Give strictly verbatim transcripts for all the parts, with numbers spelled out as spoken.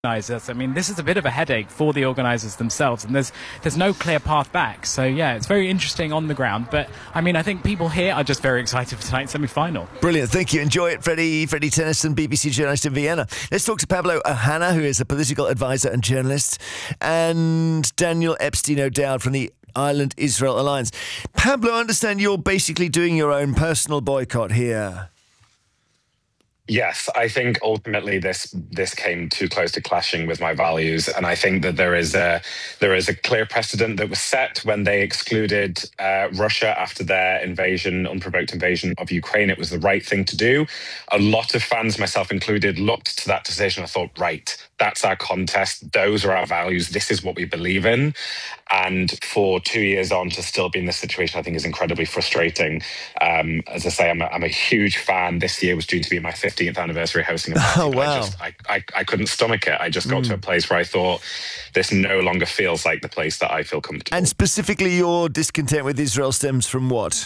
organisers. I mean, this is a bit of a headache for the organisers themselves, and there's there's no clear path back. So yeah, it's very interesting on the ground. But I mean, I think people here are just very excited for tonight's semi-final. Brilliant, thank you. Enjoy it, Freddie. Freddie Tennyson, B B C journalist in Vienna. Let's talk to Pablo Ohana, who is a political advisor and journalist, and Daniel Epstein O'Dowd from the Ireland-Israel Alliance. Pablo, I understand you're basically doing your own personal boycott here. Yes, I think ultimately this this came too close to clashing with my values, and I think that there is a there is a clear precedent that was set when they excluded uh, Russia after their invasion, unprovoked invasion of Ukraine. It was the right thing to do. A lot of fans, myself included, looked to that decision and thought, right, that's our contest. Those are our values. This is what we believe in. And for two years on to still be in this situation, I think is incredibly frustrating. Um, as I say, I'm a, I'm a huge fan. This year was due to be my fifteenth anniversary hosting a party. Oh, wow. I, just, I, I, I couldn't stomach it. I just got mm. to a place where I thought, this no longer feels like the place that I feel comfortable. And specifically, your discontent with Israel stems from what?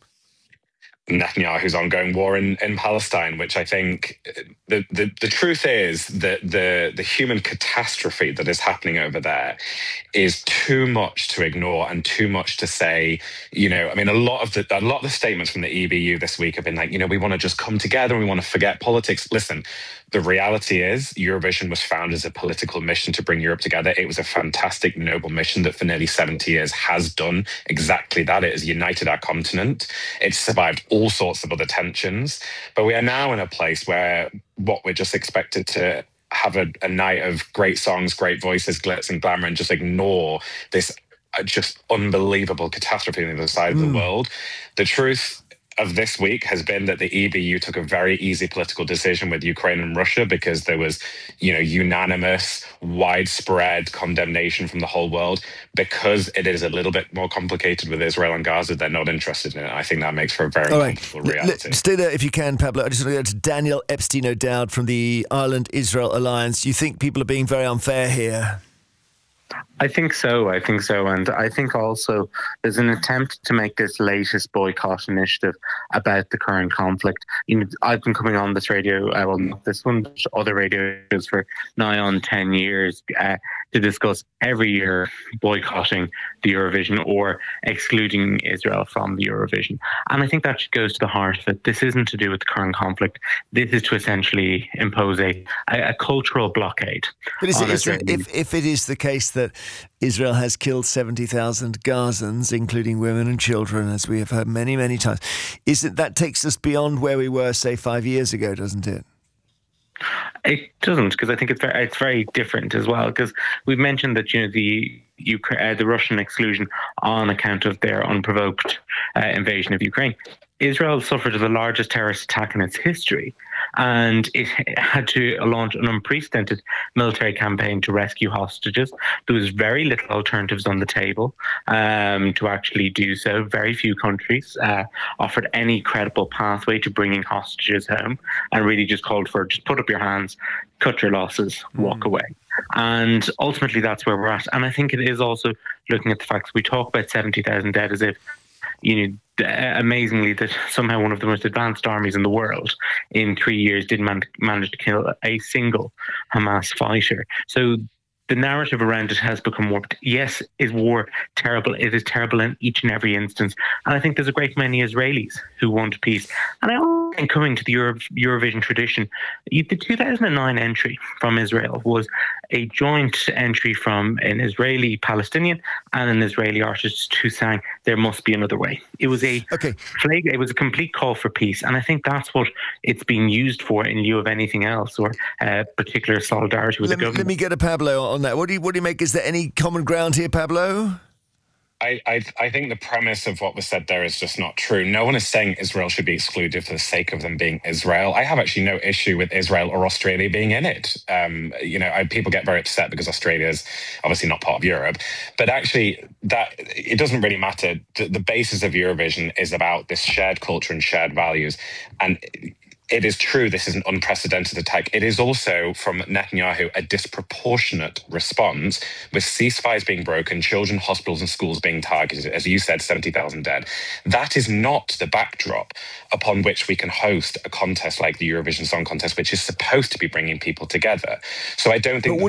Netanyahu's ongoing war in, in Palestine, which I think the, the the truth is that the the human catastrophe that is happening over there is too much to ignore and too much to say. You know, I mean, a lot of the a lot of the statements from the E B U this week have been like, you know, we want to just come together and we want to forget politics. Listen, the reality is Eurovision was founded as a political mission to bring Europe together. It was a fantastic, noble mission that for nearly seventy years has done exactly that. It has united our continent. It's survived all sorts of other tensions. But we are now in a place where what we're just expected to have a, a night of great songs, great voices, glitz and glamour, and just ignore this uh, just unbelievable catastrophe on the other side mm. of the world. The truth of this week has been that the E B U took a very easy political decision with Ukraine and Russia because there was, you know, unanimous, widespread condemnation from the whole world. Because it is a little bit more complicated with Israel and Gaza, they're not interested in it. I think that makes for a very All uncomfortable right. reality. L- stay there if you can, Pablo. I just want to go to Daniel Epstein O'Dowd from the Ireland-Israel Alliance. You think people are being very unfair here? I think so. I think so. And I think also there's an attempt to make this latest boycott initiative about the current conflict. You know, I've been coming on this radio, uh, well, not this one, but other radios for nigh on ten years uh, to discuss every year boycotting the Eurovision or excluding Israel from the Eurovision. And I think that goes to the heart of it. This isn't to do with the current conflict. This is to essentially impose a, a, a cultural blockade. But is it, is it, if, if it is the case that Israel has killed seventy thousand Gazans, including women and children, as we have heard many, many times, is it that takes us beyond where we were, say, five years ago, doesn't it? It doesn't, because I think it's very, it's very different as well. Because we've mentioned that, you know, the Ukraine, uh, the Russian exclusion on account of their unprovoked uh, invasion of Ukraine. Israel suffered the largest terrorist attack in its history, and it had to launch an unprecedented military campaign to rescue hostages. There was very little alternatives on the table um, to actually do so. Very few countries uh, offered any credible pathway to bringing hostages home, and really just called for just put up your hands, cut your losses, walk mm. away. And ultimately, that's where we're at. And I think it is also looking at the facts. We talk about seventy thousand dead as if, you know, amazingly that somehow one of the most advanced armies in the world in three years didn't man- manage to kill a single Hamas fighter. So the narrative around it has become warped. Yes, is war terrible? It is terrible in each and every instance. And I think there's a great many Israelis who want peace. And I also think coming to the Euro- Eurovision tradition, the two thousand nine entry from Israel was a joint entry from an Israeli Palestinian and an Israeli artist who sang "There Must Be Another Way." It was a okay. flag, it was a complete call for peace, and I think that's what it's being used for in lieu of anything else, or uh, particular solidarity with let the government. Me, let me get a Pablo on that. What do you what do you make? Is there any common ground here, Pablo? I, I I think the premise of what was said there is just not true. No one is saying Israel should be excluded for the sake of them being Israel. I have actually no issue with Israel or Australia being in it. Um, you know, I, people get very upset because Australia is obviously not part of Europe. But actually, that it doesn't really matter. The, the basis of Eurovision is about this shared culture and shared values. And it is true this is an unprecedented attack. It is also, from Netanyahu, a disproportionate response, with ceasefires being broken, children, hospitals and schools being targeted, as you said, seventy thousand dead. That is not the backdrop upon which we can host a contest like the Eurovision Song Contest, which is supposed to be bringing people together. So I don't think...